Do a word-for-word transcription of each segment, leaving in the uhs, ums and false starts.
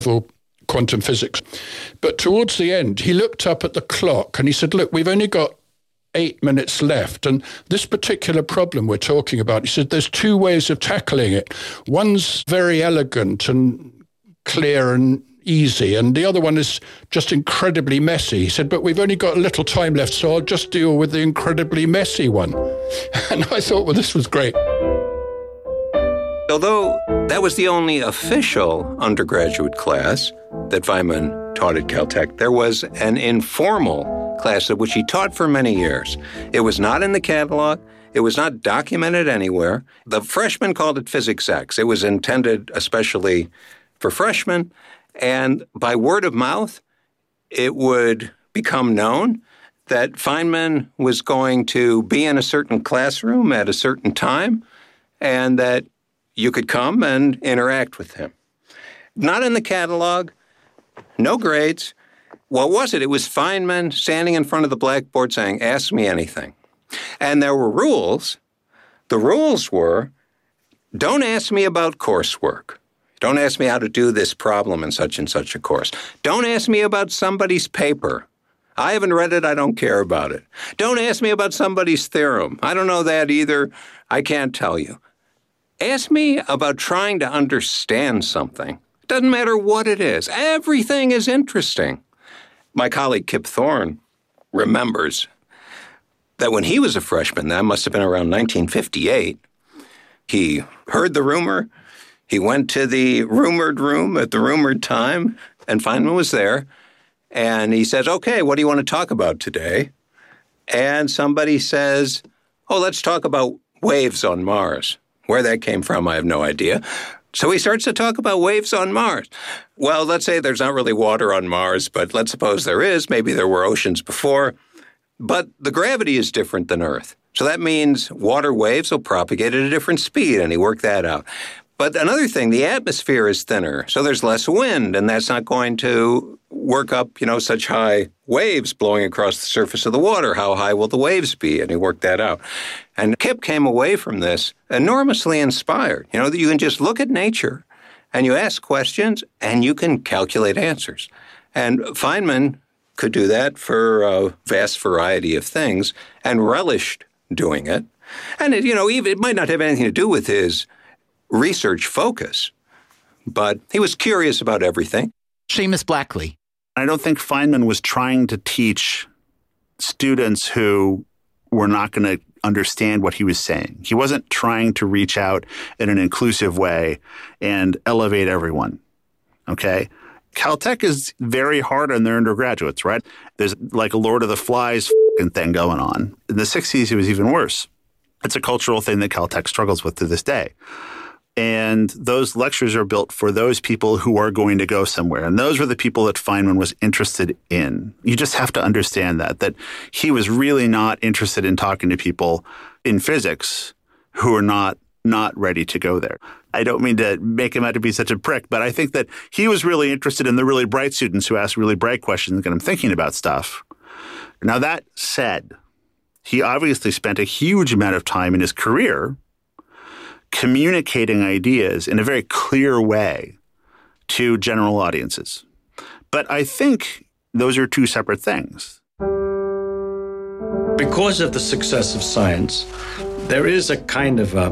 for quantum physics. But towards the end, he looked up at the clock and he said, look, we've only got eight minutes left. And this particular problem we're talking about, he said, there's two ways of tackling it. One's very elegant and clear and easy, and the other one is just incredibly messy. He said, but we've only got a little time left, so I'll just deal with the incredibly messy one. And I thought, well, this was great. Although that was the only official undergraduate class that Feynman taught at Caltech, there was an informal class at which he taught for many years. It was not in the catalog. It was not documented anywhere. The freshmen called it Physics X. It was intended especially for freshmen. And by word of mouth, it would become known that Feynman was going to be in a certain classroom at a certain time and that you could come and interact with him. Not in the catalog, no grades. What was it? It was Feynman standing in front of the blackboard saying, ask me anything. And there were rules. The rules were, don't ask me about coursework. Don't ask me how to do this problem in such and such a course. Don't ask me about somebody's paper. I haven't read it. I don't care about it. Don't ask me about somebody's theorem. I don't know that either. I can't tell you. Ask me about trying to understand something. It doesn't matter what it is. Everything is interesting. My colleague Kip Thorne remembers that when he was a freshman, that must have been around nineteen fifty-eight, he heard the rumor. He went to the rumored room at the rumored time, and Feynman was there. And he says, okay, what do you want to talk about today? And somebody says, oh, let's talk about waves on Mars. Where that came from, I have no idea. So he starts to talk about waves on Mars. Well, let's say there's not really water on Mars, but let's suppose there is. Maybe there were oceans before. But the gravity is different than Earth. So that means water waves will propagate at a different speed, and he worked that out. But another thing, the atmosphere is thinner, so there's less wind, and that's not going to work up, you know, such high waves blowing across the surface of the water. How high will the waves be? And he worked that out. And Kip came away from this enormously inspired. You know, that you can just look at nature, and you ask questions, and you can calculate answers. And Feynman could do that for a vast variety of things, and relished doing it. And, it, you know, even it might not have anything to do with his research focus, but he was curious about everything. Seamus Blackley. I don't think Feynman was trying to teach students who were not going to understand what he was saying. He wasn't trying to reach out in an inclusive way and elevate everyone, okay? Caltech is very hard on their undergraduates, right? There's like a Lord of the Flies thing going on. In the sixties, it was even worse. It's a cultural thing that Caltech struggles with to this day. And those lectures are built for those people who are going to go somewhere. And those were the people that Feynman was interested in. You just have to understand that, that he was really not interested in talking to people in physics who are not not ready to go there. I don't mean to make him out to be such a prick, but I think that he was really interested in the really bright students who ask really bright questions and get them thinking about stuff. Now, that said, he obviously spent a huge amount of time in his career communicating ideas in a very clear way to general audiences. But I think those are two separate things. Because of the success of science, there is a kind of, a,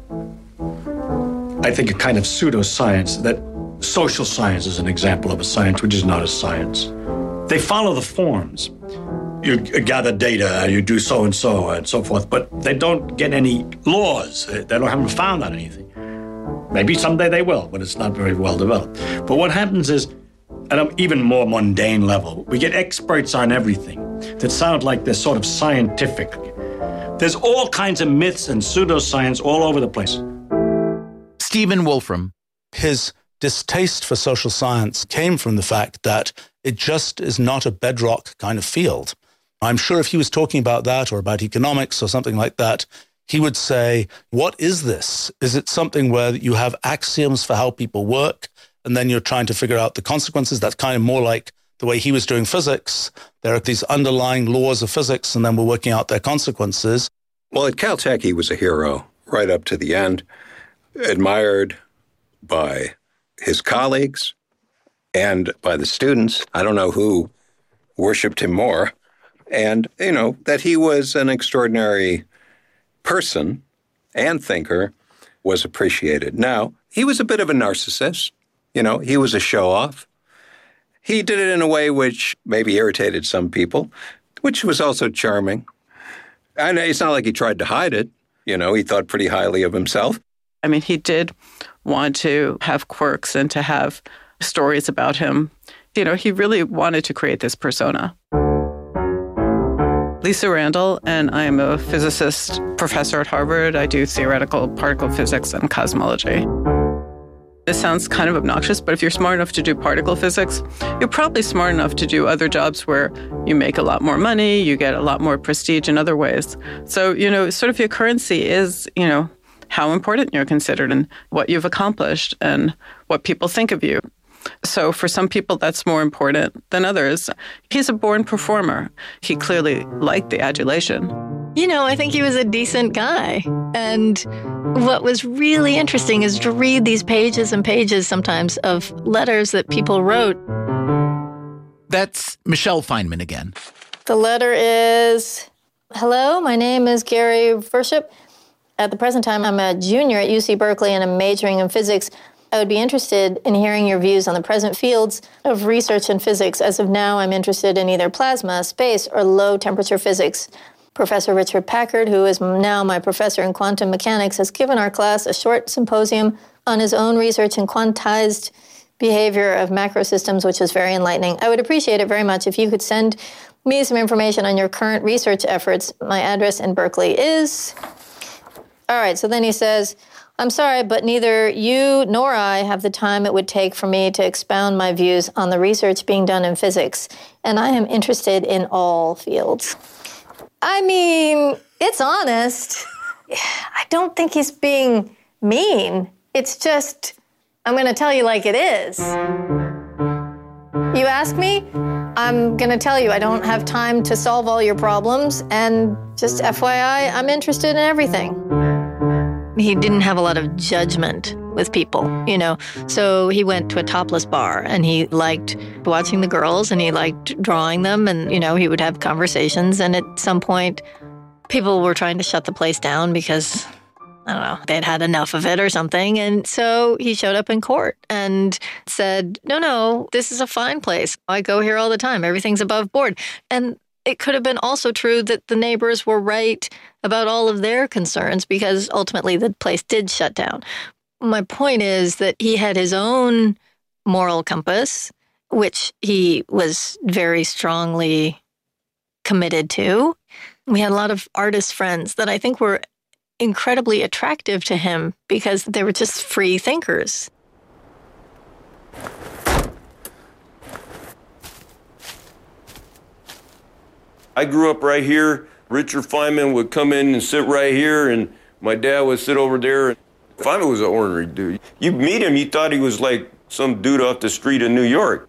I think, a kind of pseudoscience that social science is an example of a science which is not a science. They follow the forms. You gather data, you do so-and-so, and so forth, but they don't get any laws. They don't haven't found out anything. Maybe someday they will, but it's not very well developed. But what happens is, at an even more mundane level, we get experts on everything that sound like they're sort of scientific. There's all kinds of myths and pseudoscience all over the place. Stephen Wolfram. His distaste for social science came from the fact that it just is not a bedrock kind of field. I'm sure if he was talking about that or about economics or something like that, he would say, what is this? Is it something where you have axioms for how people work and then you're trying to figure out the consequences? That's kind of more like the way he was doing physics. There are these underlying laws of physics and then we're working out their consequences. Well, at Caltech, he was a hero right up to the end, admired by his colleagues and by the students. I don't know who worshipped him more. And, you know, that he was an extraordinary person and thinker was appreciated. Now, he was a bit of a narcissist. You know, he was a show-off. He did it in a way which maybe irritated some people, which was also charming. And it's not like he tried to hide it. You know, he thought pretty highly of himself. I mean, he did want to have quirks and to have stories about him. You know, he really wanted to create this persona. Lisa Randall, and I am a physicist professor at Harvard. I do theoretical particle physics and cosmology. This sounds kind of obnoxious, but if you're smart enough to do particle physics, you're probably smart enough to do other jobs where you make a lot more money, you get a lot more prestige in other ways. So, you know, sort of your currency is, you know, how important you're considered and what you've accomplished and what people think of you. So for some people, that's more important than others. He's a born performer. He clearly liked the adulation. You know, I think he was a decent guy. And what was really interesting is to read these pages and pages sometimes of letters that people wrote. That's Michelle Feynman again. The letter is, hello, my name is Gary Worship. At the present time, I'm a junior at U C Berkeley and I'm majoring in physics. I would be interested in hearing your views on the present fields of research in physics. As of now, I'm interested in either plasma, space, or low-temperature physics. Professor Richard Packard, who is now my professor in quantum mechanics, has given our class a short symposium on his own research in quantized behavior of macrosystems, which is very enlightening. I would appreciate it very much if you could send me some information on your current research efforts. My address in Berkeley is... All right, so then he says, I'm sorry, but neither you nor I have the time it would take for me to expound my views on the research being done in physics, and I am interested in all fields. I mean, it's honest. I don't think he's being mean. It's just, I'm going to tell you like it is. You ask me, I'm going to tell you I don't have time to solve all your problems, and just F Y I, I'm interested in everything. He didn't have a lot of judgment with people, you know. So he went to a topless bar and he liked watching the girls and he liked drawing them and, you know, he would have conversations. And at some point, people were trying to shut the place down because, I don't know, they'd had enough of it or something. And so he showed up in court and said, no, no, this is a fine place. I go here all the time. Everything's above board. And it could have been also true that the neighbors were right about all of their concerns because ultimately the place did shut down. My point is that he had his own moral compass, which he was very strongly committed to. We had a lot of artist friends that I think were incredibly attractive to him because they were just free thinkers. I grew up right here. Richard Feynman would come in and sit right here, and my dad would sit over there. Feynman was an ordinary dude. You meet him, you thought he was like some dude off the street in New York.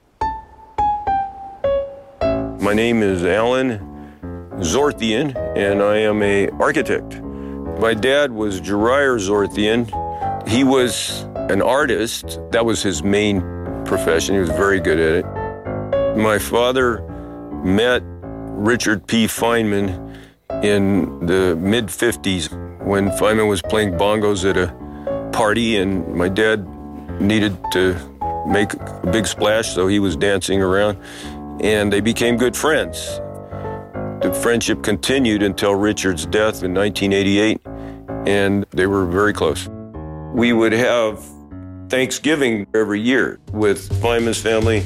My name is Alan Zorthian, and I am an architect. My dad was Jarir Zorthian. He was an artist. That was his main profession. He was very good at it. My father met Richard P. Feynman in the mid fifties when Feynman was playing bongos at a party and my dad needed to make a big splash, so he was dancing around, and they became good friends. The friendship continued until Richard's death in nineteen eighty-eight, and they were very close. We would have Thanksgiving every year with Feynman's family.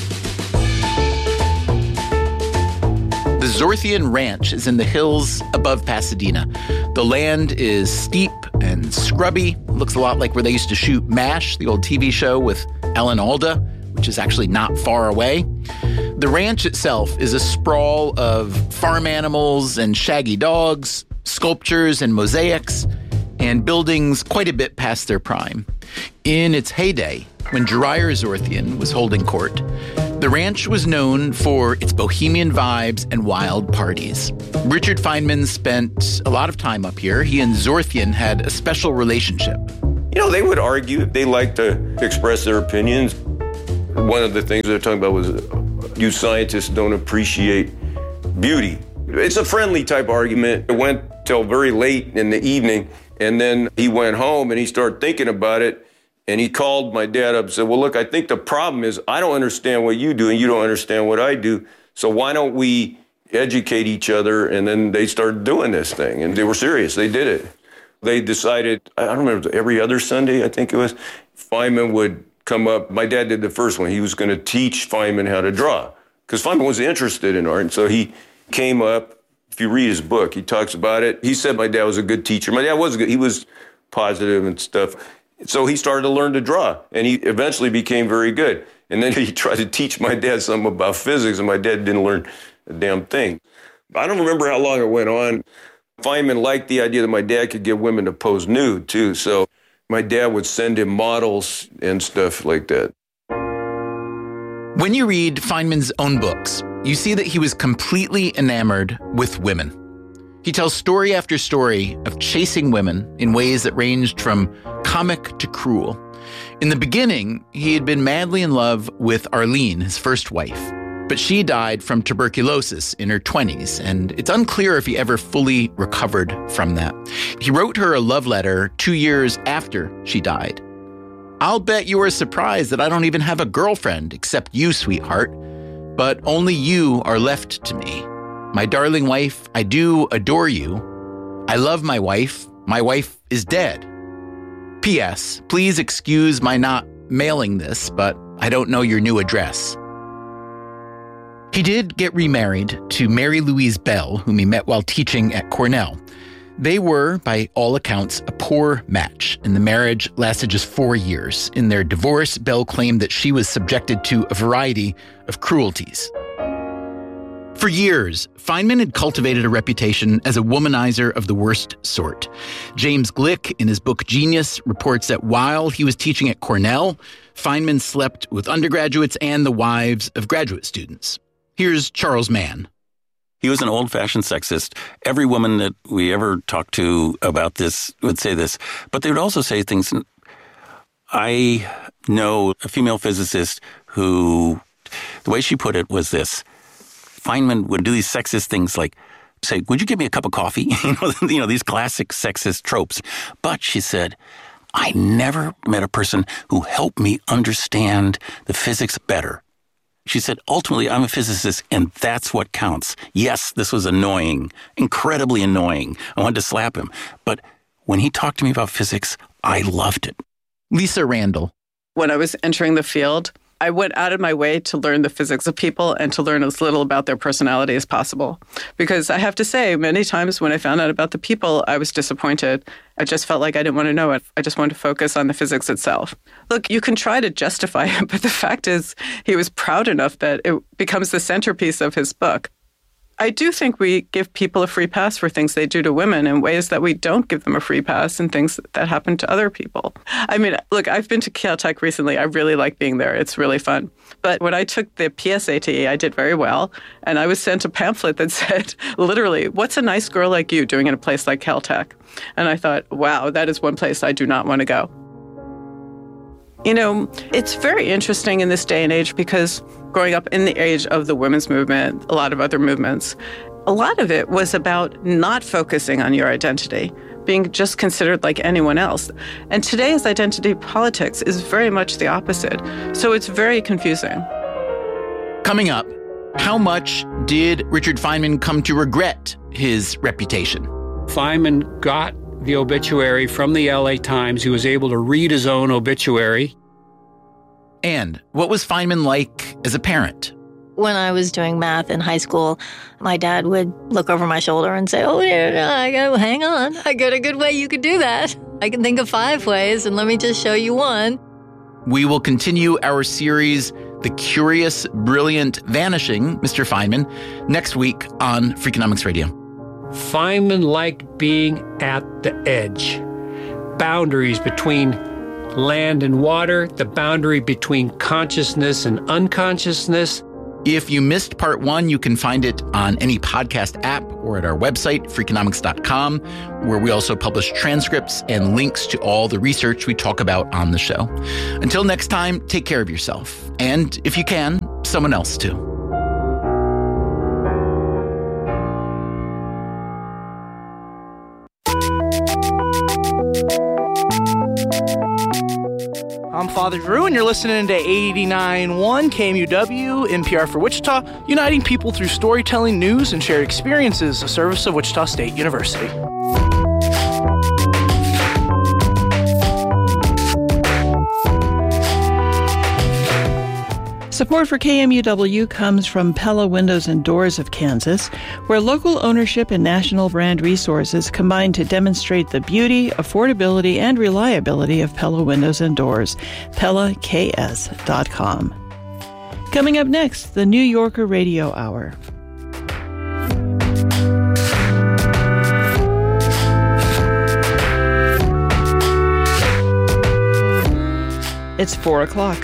The Zorthian Ranch is in the hills above Pasadena. The land is steep and scrubby. Looks a lot like where they used to shoot MASH, the old T V show with Alan Alda, which is actually not far away. The ranch itself is a sprawl of farm animals and shaggy dogs, sculptures and mosaics, and buildings quite a bit past their prime. In its heyday, when Jarir Zorthian was holding court, the ranch was known for its bohemian vibes and wild parties. Richard Feynman spent a lot of time up here. He and Zorthian had a special relationship. You know, they would argue. They liked to express their opinions. One of the things they're talking about was you scientists don't appreciate beauty. It's a friendly type argument. It went till very late in the evening, and then he went home and he started thinking about it, and he called my dad up and said, well, look, I think the problem is I don't understand what you do and you don't understand what I do, so why don't we educate each other? And then they started doing this thing, and they were serious. They did it. They decided, I don't remember, every other Sunday, I think it was, Feynman would come up. My dad did the first one. He was going to teach Feynman how to draw because Feynman was interested in art. And so he came up. If you read his book, he talks about it. He said my dad was a good teacher. My dad was good. He was positive and stuff. So he started to learn to draw, and he eventually became very good. And then he tried to teach my dad something about physics, and my dad didn't learn a damn thing. I don't remember how long it went on. Feynman liked the idea that my dad could get women to pose nude, too. So my dad would send him models and stuff like that. When you read Feynman's own books, you see that he was completely enamored with women. He tells story after story of chasing women in ways that ranged from comic to cruel. In the beginning, he had been madly in love with Arlene, his first wife. But she died from tuberculosis in her twenties, and it's unclear if he ever fully recovered from that. He wrote her a love letter two years after she died. I'll bet you are surprised that I don't even have a girlfriend except you, sweetheart. But only you are left to me. My darling wife, I do adore you. I love my wife. My wife is dead. P S. Please excuse my not mailing this, but I don't know your new address. He did get remarried to Mary Louise Bell, whom he met while teaching at Cornell. They were, by all accounts, a poor match, and the marriage lasted just four years. In their divorce, Bell claimed that she was subjected to a variety of cruelties. For years, Feynman had cultivated a reputation as a womanizer of the worst sort. James Glick, in his book Genius, reports that while he was teaching at Cornell, Feynman slept with undergraduates and the wives of graduate students. Here's Charles Mann. He was an old-fashioned sexist. Every woman that we ever talked to about this would say this, but they would also say things. I know a female physicist who, the way she put it was this. Feynman would do these sexist things like say, would you give me a cup of coffee? you, know, you know, these classic sexist tropes. But she said, I never met a person who helped me understand the physics better. She said, ultimately, I'm a physicist, and that's what counts. Yes, this was annoying, incredibly annoying. I wanted to slap him. But when he talked to me about physics, I loved it. Lisa Randall. When I was entering the field, I went out of my way to learn the physics of people and to learn as little about their personality as possible. Because I have to say, many times when I found out about the people, I was disappointed. I just felt like I didn't want to know it. I just wanted to focus on the physics itself. Look, you can try to justify it, but the fact is he was proud enough that it becomes the centerpiece of his book. I do think we give people a free pass for things they do to women in ways that we don't give them a free pass in things that happen to other people. I mean, look, I've been to Caltech recently. I really like being there. It's really fun. But when I took the P S A T, I did very well. And I was sent a pamphlet that said, literally, what's a nice girl like you doing in a place like Caltech? And I thought, wow, that is one place I do not want to go. You know, it's very interesting in this day and age because growing up in the age of the women's movement, a lot of other movements, a lot of it was about not focusing on your identity, being just considered like anyone else. And today's identity politics is very much the opposite. So it's very confusing. Coming up, how much did Richard Feynman come to regret his reputation? Feynman got the obituary from the L A Times. He was able to read his own obituary. And what was Feynman like as a parent? When I was doing math in high school, my dad would look over my shoulder and say, oh, yeah, I go, hang on. I got a good way you could do that. I can think of five ways, and let me just show you one. We will continue our series, The Curious, Brilliant, Vanishing Mister Feynman, next week on Freakonomics Radio. Feynman liked being at the edge. Boundaries between land and water, the boundary between consciousness and unconsciousness. If you missed part one, you can find it on any podcast app or at our website, freakonomics dot com, where we also publish transcripts and links to all the research we talk about on the show. Until next time, take care of yourself. And if you can, someone else too. I'm Father Drew, and you're listening to eighty-nine point one K M U W, N P R for Wichita, uniting people through storytelling, news, and shared experiences, a service of Wichita State University. Support for K M U W comes from Pella Windows and Doors of Kansas, where local ownership and national brand resources combine to demonstrate the beauty, affordability, and reliability of Pella Windows and Doors. Pella K S dot com. Coming up next, the New Yorker Radio Hour. It's four o'clock.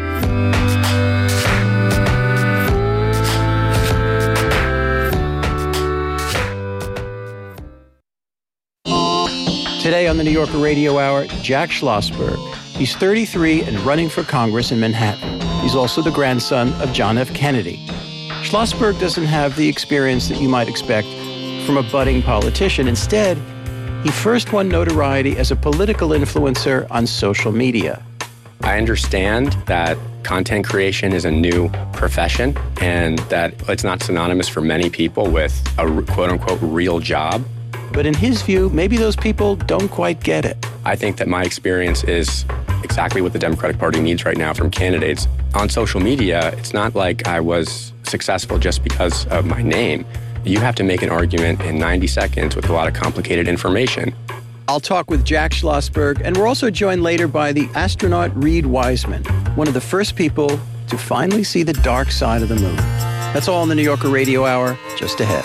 Today on the New Yorker Radio Hour, Jack Schlossberg. He's thirty-three and running for Congress in Manhattan. He's also the grandson of John F. Kennedy. Schlossberg doesn't have the experience that you might expect from a budding politician. Instead, he first won notoriety as a political influencer on social media. I understand that content creation is a new profession and that it's not synonymous for many people with a quote-unquote real job. But in his view, maybe those people don't quite get it. I think that my experience is exactly what the Democratic Party needs right now from candidates. On social media, it's not like I was successful just because of my name. You have to make an argument in ninety seconds with a lot of complicated information. I'll talk with Jack Schlossberg, and we're also joined later by the astronaut Reid Wiseman, one of the first people to finally see the dark side of the moon. That's all in the New Yorker Radio Hour, just ahead.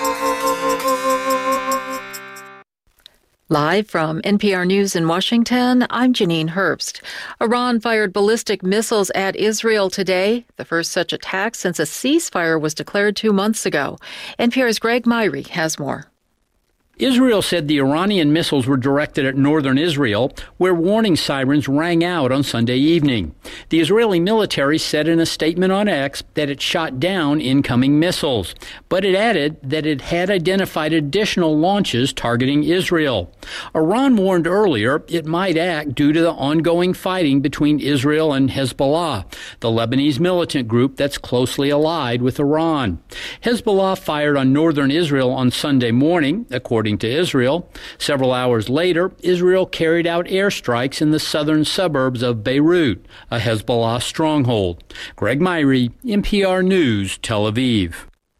Live from N P R News in Washington, I'm Janine Herbst. Iran fired ballistic missiles at Israel today, the first such attack since a ceasefire was declared two months ago. N P R's Greg Myrie has more. Israel said the Iranian missiles were directed at northern Israel, where warning sirens rang out on Sunday evening. The Israeli military said in a statement on X that it shot down incoming missiles, but it added that it had identified additional launches targeting Israel. Iran warned earlier it might act due to the ongoing fighting between Israel and Hezbollah, the Lebanese militant group that's closely allied with Iran. Hezbollah fired on northern Israel on Sunday morning, according to Israel. Several hours later, Israel carried out airstrikes in the southern suburbs of Beirut, a Hezbollah stronghold. Greg Myrie, N P R News, Tel Aviv.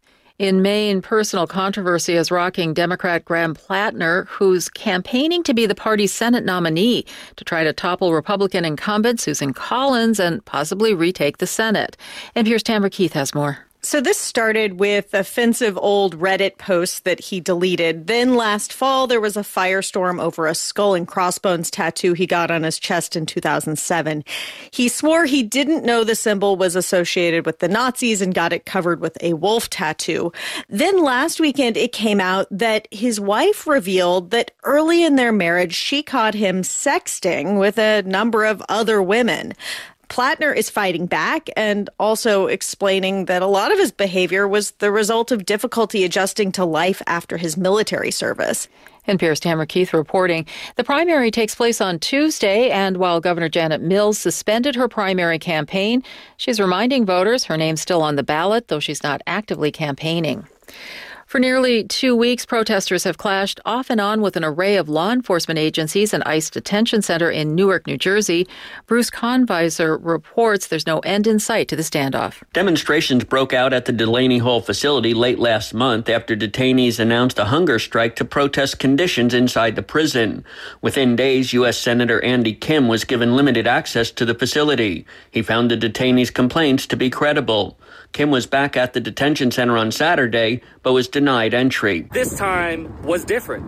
In Maine, personal controversy is rocking Democrat Graham Plattner, who's campaigning to be the party's Senate nominee to try to topple Republican incumbent Susan Collins and possibly retake the Senate. N P R's Tamara Keith has more. So this started with offensive old Reddit posts that he deleted. Then last fall, there was a firestorm over a skull and crossbones tattoo he got on his chest in two thousand seven. He swore he didn't know the symbol was associated with the Nazis and got it covered with a wolf tattoo. Then last weekend, it came out that his wife revealed that early in their marriage, she caught him sexting with a number of other women. Plattner is fighting back and also explaining that a lot of his behavior was the result of difficulty adjusting to life after his military service. N P R's Tamara Keith reporting. The primary takes place on Tuesday, and while Governor Janet Mills suspended her primary campaign, she's reminding voters her name's still on the ballot, though she's not actively campaigning. For nearly two weeks, protesters have clashed off and on with an array of law enforcement agencies and ICE detention center in Newark, New Jersey. Bruce Conviser reports there's no end in sight to the standoff. Demonstrations broke out at the Delaney Hall facility late last month after detainees announced a hunger strike to protest conditions inside the prison. Within days, U S Senator Andy Kim was given limited access to the facility. He found the detainees' complaints to be credible. Kim was back at the detention center on Saturday, but was denied entry. This time was different.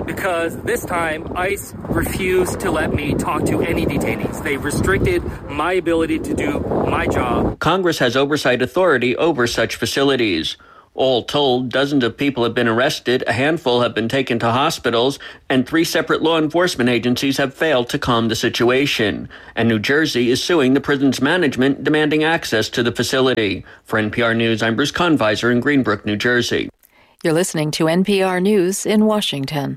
because this time ICE refused to let me talk to any detainees. They restricted my ability to do my job. Congress has oversight authority over such facilities. All told, dozens of people have been arrested, a handful have been taken to hospitals, and three separate law enforcement agencies have failed to calm the situation. And New Jersey is suing the prison's management, demanding access to the facility. For N P R News, I'm Bruce Conviser in Greenbrook, New Jersey. You're listening to N P R News in Washington.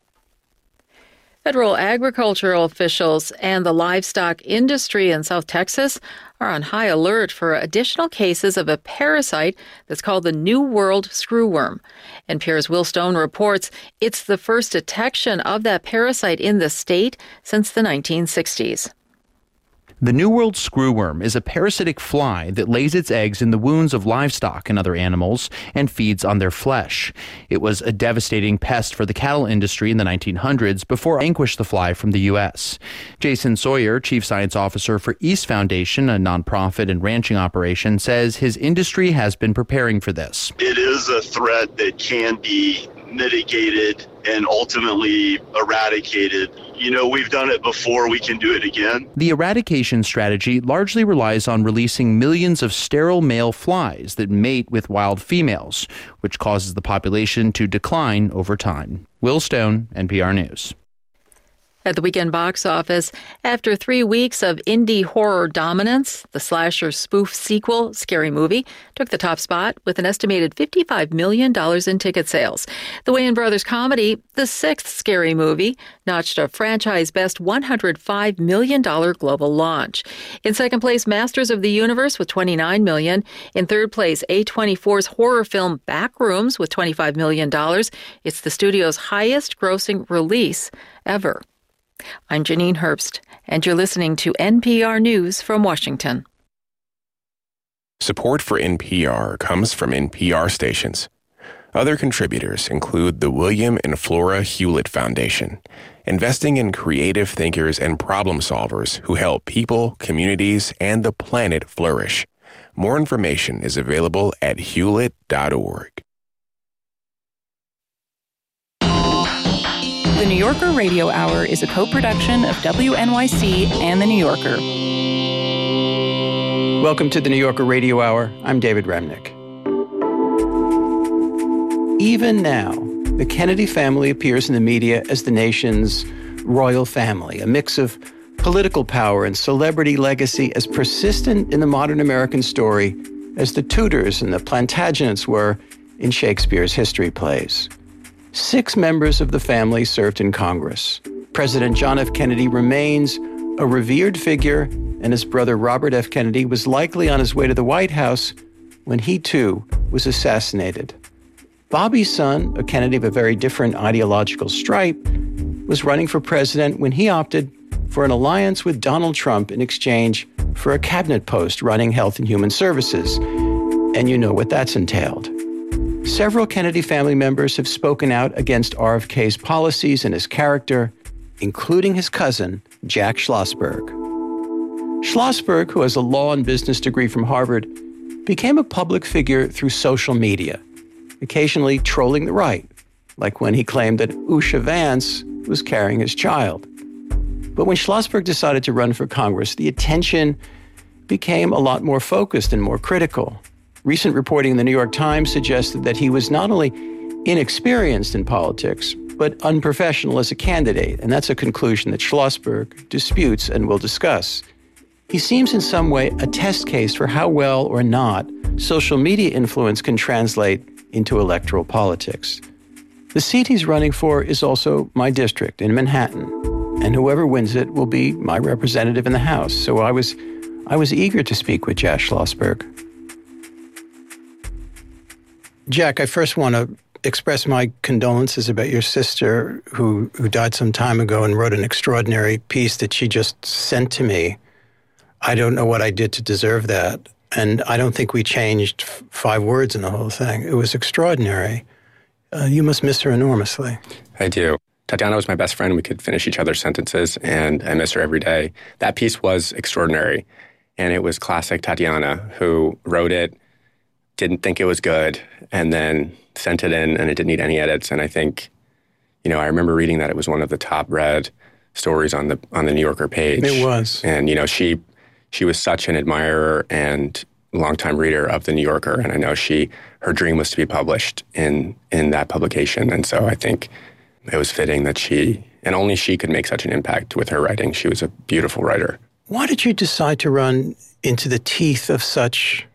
Federal agricultural officials and the livestock industry in South Texas are on high alert for additional cases of a parasite that's called the New World screwworm. N P R's Will Stone reports it's the first detection of that parasite in the state since the nineteen sixties. The New World screwworm is a parasitic fly that lays its eggs in the wounds of livestock and other animals and feeds on their flesh. It was a devastating pest for the cattle industry in the nineteen hundreds before it vanquished the fly from the U S. Jason Sawyer, Chief Science Officer for East Foundation, a nonprofit and ranching operation, says his industry has been preparing for this. It is a threat that can be mitigated and ultimately eradicated. You know, we've done it before, we can do it again. The eradication strategy largely relies on releasing millions of sterile male flies that mate with wild females, which causes the population to decline over time. Will Stone, N P R News. At the weekend box office, after three weeks of indie horror dominance, the slasher spoof sequel, Scary Movie, took the top spot with an estimated fifty-five million dollars in ticket sales. The Wayans Brothers comedy, The Sixth Scary Movie, notched a franchise-best one hundred five million dollars global launch. In second place, Masters of the Universe with twenty-nine million dollars. In third place, A twenty-four's horror film Backrooms with twenty-five million dollars. It's the studio's highest-grossing release ever. I'm Janine Herbst, and you're listening to N P R News from Washington. Support for N P R comes from N P R stations. Other contributors include the William and Flora Hewlett Foundation, investing in creative thinkers and problem solvers who help people, communities, and the planet flourish. More information is available at hewlett dot org. The New Yorker Radio Hour is a co-production of W N Y C and The New Yorker. Welcome to The New Yorker Radio Hour. I'm David Remnick. Even now, the Kennedy family appears in the media as the nation's royal family, a mix of political power and celebrity legacy as persistent in the modern American story as the Tudors and the Plantagenets were in Shakespeare's history plays. Six members of the family served in Congress. President John F. Kennedy remains a revered figure, and his brother Robert F. Kennedy was likely on his way to the White House when he, too, was assassinated. Bobby's son, a Kennedy of a very different ideological stripe, was running for president when he opted for an alliance with Donald Trump in exchange for a cabinet post running Health and Human Services. And you know what that's entailed. Several Kennedy family members have spoken out against R F K's policies and his character, including his cousin, Jack Schlossberg. Schlossberg, who has a law and business degree from Harvard, became a public figure through social media, occasionally trolling the right, like when he claimed that Usha Vance was carrying his child. But when Schlossberg decided to run for Congress, the attention became a lot more focused and more critical. Recent reporting in the New York Times suggested that he was not only inexperienced in politics, but unprofessional as a candidate, and that's a conclusion that Schlossberg disputes and will discuss. He seems in some way a test case for how well or not social media influence can translate into electoral politics. The seat he's running for is also my district in Manhattan, and whoever wins it will be my representative in the House. So I was, I was eager to speak with Jack Schlossberg. Jack, I first want to express my condolences about your sister who, who died some time ago and wrote an extraordinary piece that she just sent to me. I don't know what I did to deserve that. And I don't think we changed f- five words in the whole thing. It was extraordinary. Uh, you must miss her enormously. I do. Tatiana was my best friend. We could finish each other's sentences, and I miss her every day. That piece was extraordinary, and it was classic Tatiana, who wrote it, didn't think it was good, and then sent it in, and it didn't need any edits. And I think you know, I remember reading that it was one of the top read stories on the on the New Yorker page. It was. And, you know, she she was such an admirer and longtime reader of the New Yorker. And I know she her dream was to be published in in that publication. And so I think it was fitting that she, and only she could make such an impact with her writing. She was a beautiful writer. Why did you decide to run into the teeth of such